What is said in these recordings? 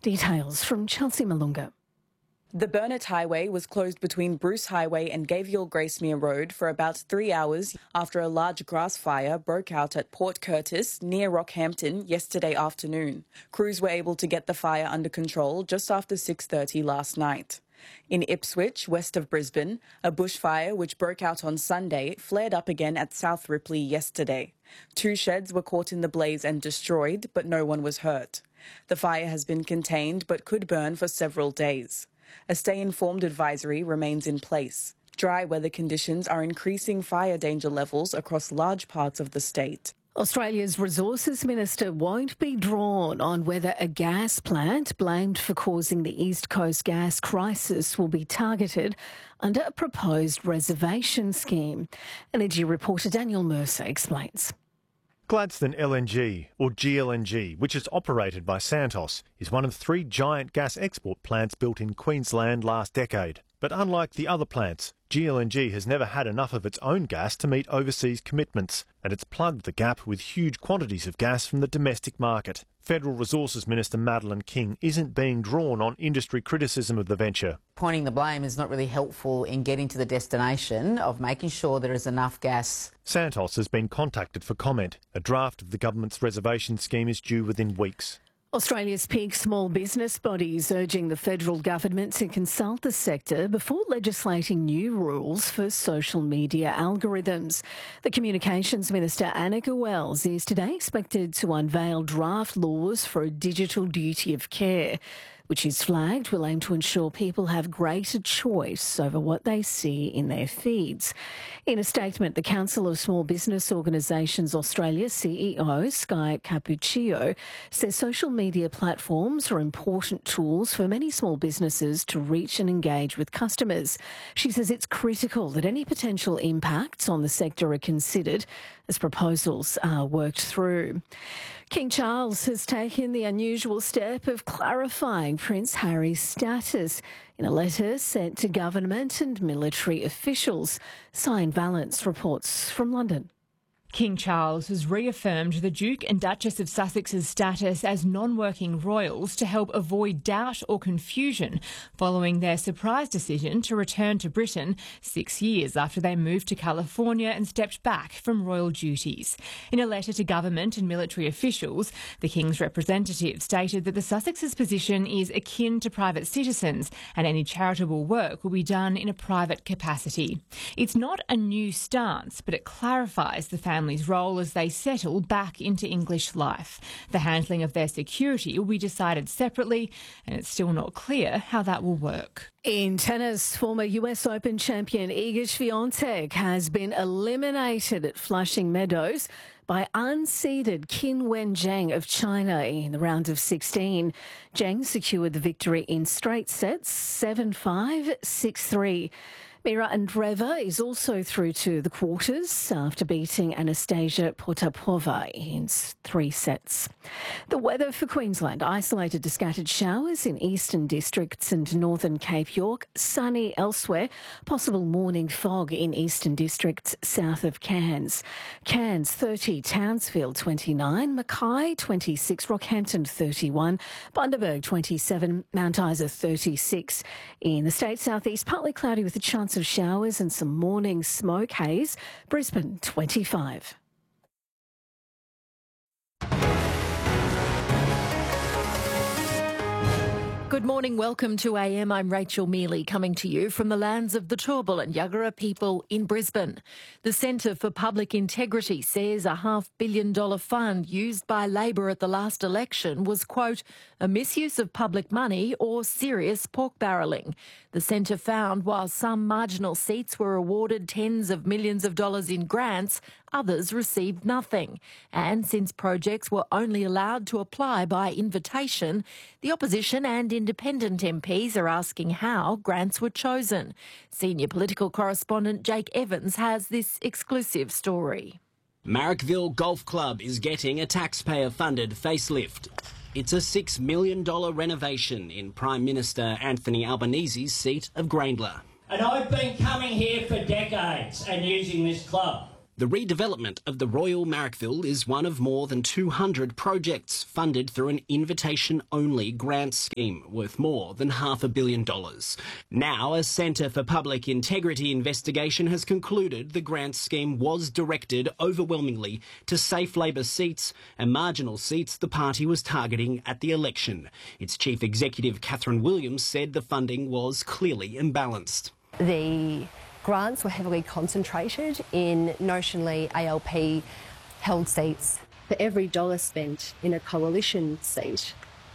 Details from Chelsea Malunga. The Burnett Highway was closed between Bruce Highway and Gavial Gracemere Road for about 3 hours after a large grass fire broke out at Port Curtis near Rockhampton yesterday afternoon. Crews were able to get the fire under control just after 6:30 last night. In Ipswich, west of Brisbane, a bushfire which broke out on Sunday flared up again at South Ripley yesterday. 2 sheds were caught in the blaze and destroyed, but no one was hurt. The fire has been contained but could burn for several days. A stay-informed advisory remains in place. Dry weather conditions are increasing fire danger levels across large parts of the state. Australia's Resources Minister won't be drawn on whether a gas plant blamed for causing the East Coast gas crisis will be targeted under a proposed reservation scheme. Energy reporter Daniel Mercer explains. Gladstone LNG, or GLNG, which is operated by Santos, is one of 3 giant gas export plants built in Queensland last decade. But unlike the other plants, GLNG has never had enough of its own gas to meet overseas commitments, and it's plugged the gap with huge quantities of gas from the domestic market. Federal Resources Minister Madeleine King isn't being drawn on industry criticism of the venture. Pointing the blame is not really helpful in getting to the destination of making sure there is enough gas. Santos has been contacted for comment. A draft of the government's reservation scheme is due within weeks. Australia's peak small business bodies urging the federal government to consult the sector before legislating new rules for social media algorithms. The Communications Minister, Annika Wells, is today expected to unveil draft laws for a digital duty of care, which is flagged will aim to ensure people have greater choice over what they see in their feeds. In a statement, the Council of Small Business Organisations Australia CEO Sky Capuccio says social media platforms are important tools for many small businesses to reach and engage with customers. She says it's critical that any potential impacts on the sector are considered as proposals are worked through. King Charles has taken the unusual step of clarifying Prince Harry's status in a letter sent to government and military officials. Sian Valance reports from London. King Charles has reaffirmed the Duke and Duchess of Sussex's status as non-working royals to help avoid doubt or confusion following their surprise decision to return to Britain 6 years after they moved to California and stepped back from royal duties. In a letter to government and military officials, the King's representative stated that the Sussex's position is akin to private citizens and any charitable work will be done in a private capacity. It's not a new stance, but it clarifies the family's role as they settle back into English life. The handling of their security will be decided separately, and it's still not clear how that will work. In tennis, former US Open champion Iga Swiatek has been eliminated at Flushing Meadows by unseeded Qin Wen Zheng of China in the round of 16. Zheng secured the victory in straight sets, 7-5, 6-3. Mira Andreeva is also through to the quarters after beating Anastasia Potapova in 3 sets. The weather for Queensland: isolated to scattered showers in eastern districts and northern Cape York, sunny elsewhere, possible morning fog in eastern districts south of Cairns. Cairns 30, Townsville 29, Mackay 26, Rockhampton 31, Bundaberg 27, Mount Isa 36. In the state southeast, partly cloudy with a chance of showers and some morning smoke haze. Brisbane 25. Good morning, welcome to AM. I'm Rachel Mealy, coming to you from the lands of the Turrbal and Yagara people in Brisbane. The Centre for Public Integrity says a $500 million fund used by Labor at the last election was, quote, a misuse of public money or serious pork barrelling. The centre found while some marginal seats were awarded tens of millions of dollars in grants, others received nothing. And since projects were only allowed to apply by invitation, the opposition and independent MPs are asking how grants were chosen. Senior political correspondent Jake Evans has this exclusive story. Marrickville Golf Club is getting a taxpayer-funded facelift. It's a $6 million renovation in Prime Minister Anthony Albanese's seat of Grayndler. And I've been coming here for decades and using this club. The redevelopment of the Royal Marrickville is one of more than 200 projects funded through an invitation-only grant scheme worth more than $500 million. Now, a Centre for Public Integrity investigation has concluded the grant scheme was directed overwhelmingly to safe Labor seats and marginal seats the party was targeting at the election. Its chief executive, Catherine Williams, said the funding was clearly imbalanced. The grants were heavily concentrated in notionally ALP held seats. For every dollar spent in a coalition seat,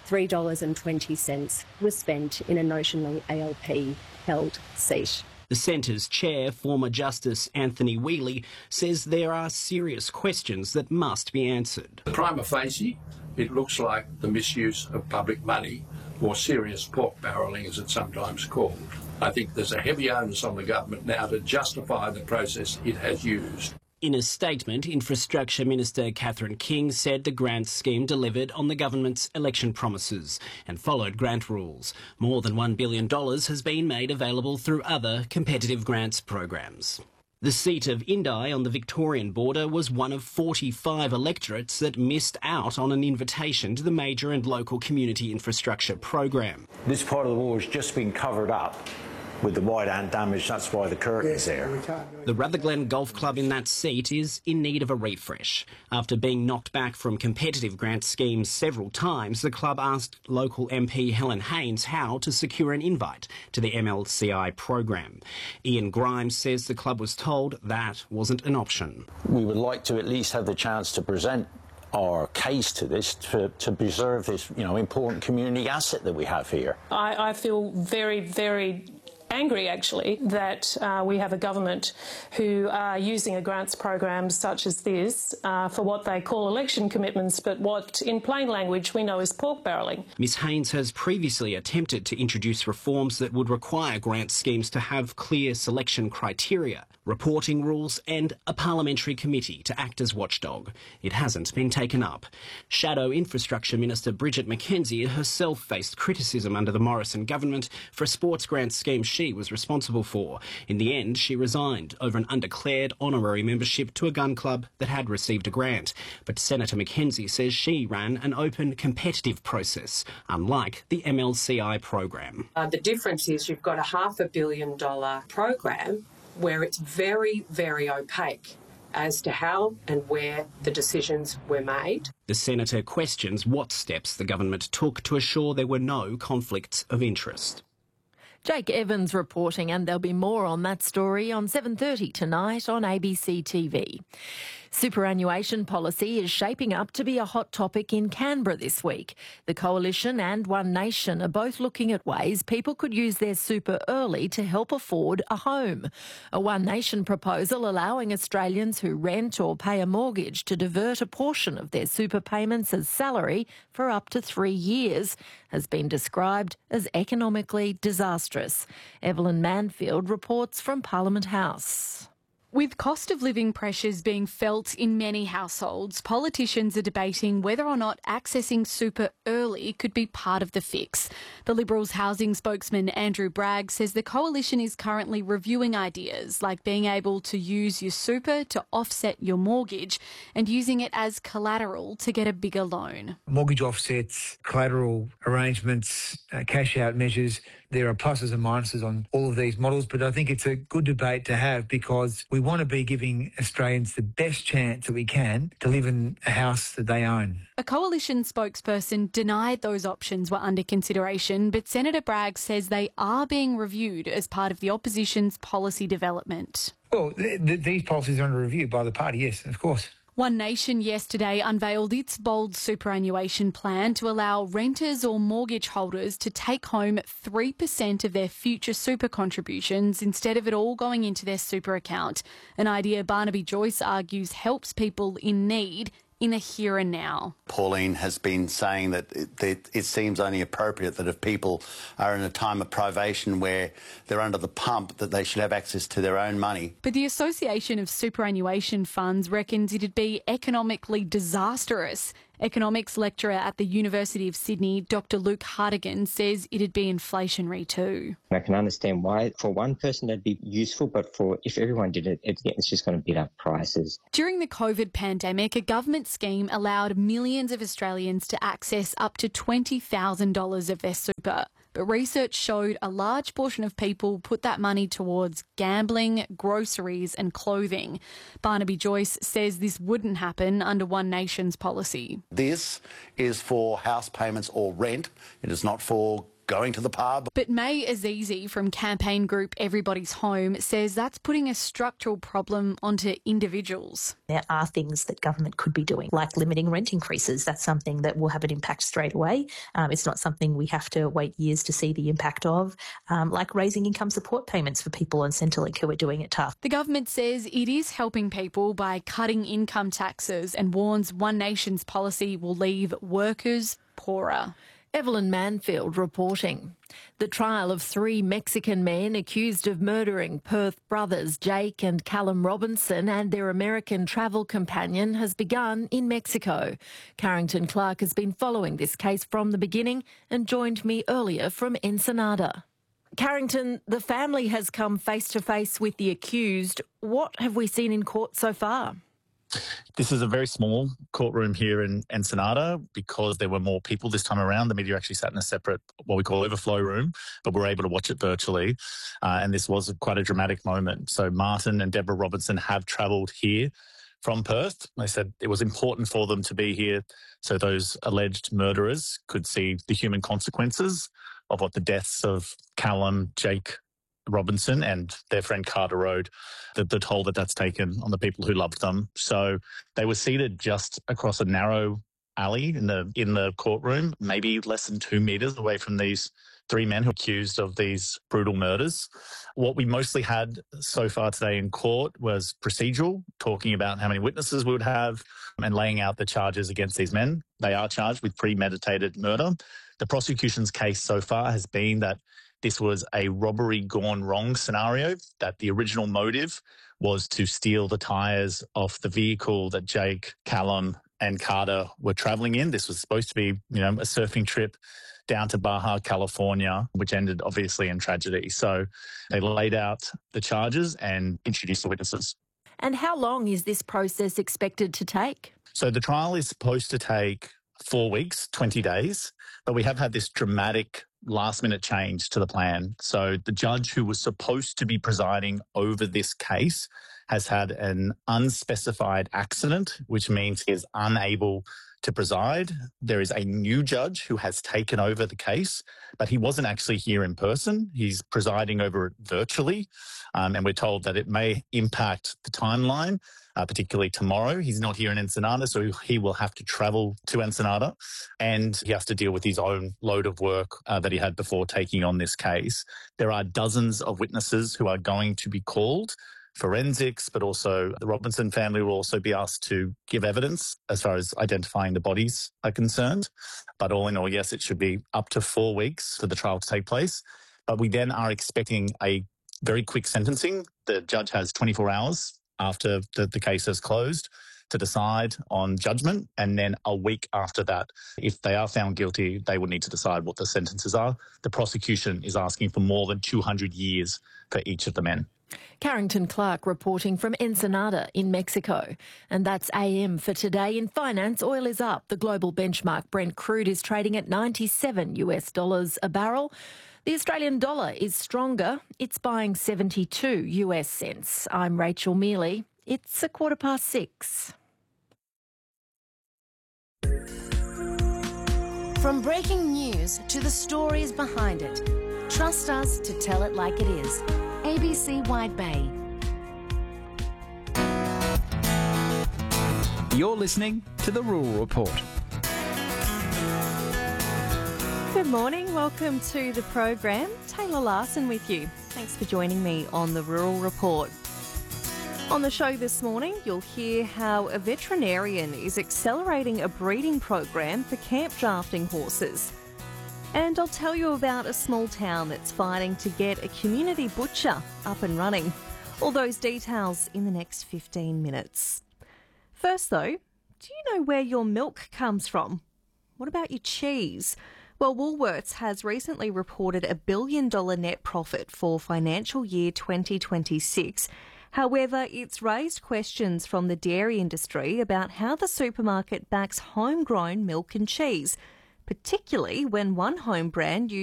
$3.20 was spent in a notionally ALP held seat. The Centre's chair, former Justice Anthony Wheatley, says there are serious questions that must be answered. Prima facie, it looks like the misuse of public money, or serious pork barrelling as it's sometimes called. I think there's a heavy onus on the government now to justify the process it has used. In a statement, Infrastructure Minister Catherine King said the grant scheme delivered on the government's election promises and followed grant rules. More than $1 billion has been made available through other competitive grants programs. The seat of Indi on the Victorian border was one of 45 electorates that missed out on an invitation to the major and local community infrastructure program. This part of the war has just been covered up with the wide ant damage. That's why the curtain's there. The Rutherglen Golf Club in that seat is in need of a refresh. After being knocked back from competitive grant schemes several times, the club asked local MP Helen Haynes how to secure an invite to the MLCI program. Ian Grimes says the club was told that wasn't an option. We would like to at least have the chance to present our case to this, to preserve this, important community asset that we have here. I feel very, very angry, actually, that we have a government who are using a grants program such as this for what they call election commitments, but what, in plain language, we know is pork barrelling. Ms Haynes has previously attempted to introduce reforms that would require grant schemes to have clear selection criteria, reporting rules and a parliamentary committee to act as watchdog. It hasn't been taken up. Shadow Infrastructure Minister Bridget McKenzie herself faced criticism under the Morrison government for a sports grant scheme she was responsible for. In the end, she resigned over an undeclared honorary membership to a gun club that had received a grant. But Senator McKenzie says she ran an open, competitive process, unlike the MLCI program. The difference is you've got a $500 million program where it's very, very opaque as to how and where the decisions were made. The senator questions what steps the government took to assure there were no conflicts of interest. Jake Evans reporting, and there'll be more on that story on 7:30 tonight on ABC TV. Superannuation policy is shaping up to be a hot topic in Canberra this week. The Coalition and One Nation are both looking at ways people could use their super early to help afford a home. A One Nation proposal allowing Australians who rent or pay a mortgage to divert a portion of their super payments as salary for up to 3 years has been described as economically disastrous. Evelyn Manfield reports from Parliament House. With cost of living pressures being felt in many households, politicians are debating whether or not accessing super early could be part of the fix. The Liberals housing spokesman Andrew Bragg says the Coalition is currently reviewing ideas like being able to use your super to offset your mortgage and using it as collateral to get a bigger loan. Mortgage offsets, collateral arrangements, cash out measures. There are pluses and minuses on all of these models, but I think it's a good debate to have because we want to be giving Australians the best chance that we can to live in a house that they own. A Coalition spokesperson denied those options were under consideration, but Senator Bragg says they are being reviewed as part of the opposition's policy development. Well, these policies are under review by the party, yes, of course. One Nation yesterday unveiled its bold superannuation plan to allow renters or mortgage holders to take home 3% of their future super contributions instead of it all going into their super account, an idea Barnaby Joyce argues helps people in need in the here and now. Pauline has been saying that it seems only appropriate that if people are in a time of privation where they're under the pump, that they should have access to their own money. But the Association of Superannuation Funds reckons it'd be economically disastrous Economics lecturer at the University of Sydney, Dr Luke Hartigan, says it'd be inflationary too. I can understand why for one person that'd be useful, but if everyone did it, it's just going to beat up prices. During the COVID pandemic, a government scheme allowed millions of Australians to access up to $20,000 of their super. But research showed a large portion of people put that money towards gambling, groceries and clothing. Barnaby Joyce says this wouldn't happen under One Nation's policy. This is for house payments or rent. It is not for going to the pub. But May Azizi from campaign group Everybody's Home says that's putting a structural problem onto individuals. There are things that government could be doing, like limiting rent increases. That's something that will have an impact straight away. It's not something we have to wait years to see the impact of, like raising income support payments for people on Centrelink who are doing it tough. The government says it is helping people by cutting income taxes and warns One Nation's policy will leave workers poorer. Evelyn Manfield reporting. The trial of 3 Mexican men accused of murdering Perth brothers Jake and Callum Robinson and their American travel companion has begun in Mexico. Carrington Clark has been following this case from the beginning and joined me earlier from Ensenada. Carrington, the family has come face to face with the accused. What have we seen in court so far? This is a very small courtroom here in Ensenada because there were more people this time around. The media actually sat in a separate, what we call overflow room, but we're able to watch it virtually. And this was quite a dramatic moment. So Martin and Deborah Robinson have travelled here from Perth. They said it was important for them to be here so those alleged murderers could see the human consequences of what the deaths of Callum, Jake Robinson and their friend Carter Road, the toll that's taken on the people who loved them. So they were seated just across a narrow alley in the courtroom, maybe less than 2 metres away from these 3 men who are accused of these brutal murders. What we mostly had so far today in court was procedural, talking about how many witnesses we would have and laying out the charges against these men. They are charged with premeditated murder. The prosecution's case so far has been that this was a robbery gone wrong scenario, that the original motive was to steal the tyres off the vehicle that Jake, Callum and Carter were travelling in. This was supposed to be, a surfing trip down to Baja, California, which ended obviously in tragedy. So they laid out the charges and introduced the witnesses. And how long is this process expected to take? So the trial is supposed to take 4 weeks, 20 days, but we have had this dramatic last-minute change to the plan. So the judge who was supposed to be presiding over this case has had an unspecified accident, which means he is unable to preside. There is a new judge who has taken over the case, but he wasn't actually here in person. He's presiding over it virtually, and we're told that it may impact the timeline, particularly tomorrow. He's not here in Ensenada, so he will have to travel to Ensenada, and he has to deal with his own load of work that he had before taking on this case. There are dozens of witnesses who are going to be called. Forensics, but also the Robinson family will also be asked to give evidence as far as identifying the bodies are concerned. But all in all, yes, it should be up to 4 weeks for the trial to take place. But we then are expecting a very quick sentencing. The judge has 24 hours after the case is closed to decide on judgment. And then a week after that, if they are found guilty, they will need to decide what the sentences are. The prosecution is asking for more than 200 years for each of the men. Carrington Clark reporting from Ensenada in Mexico. And that's AM for today. In finance, oil is up. The global benchmark Brent crude is trading at $97 a barrel. The Australian dollar is stronger. It's buying 72 US cents. I'm Rachel Mealy. It's 6:15. From breaking news to the stories behind it, trust us to tell it like it is. ABC Wide Bay. You're listening to The Rural Report. Good morning, welcome to the program. Taylor Larson with you. Thanks for joining me on The Rural Report. On the show this morning, you'll hear how a veterinarian is accelerating a breeding program for camp drafting horses. And I'll tell you about a small town that's fighting to get a community butcher up and running. All those details in the next 15 minutes. First though, Do you know where your milk comes from? What about your cheese? Well, Woolworths has recently reported $1 billion net profit for financial year 2026. However, it's raised questions from the dairy industry about how the supermarket backs homegrown milk and cheese, particularly when one home brand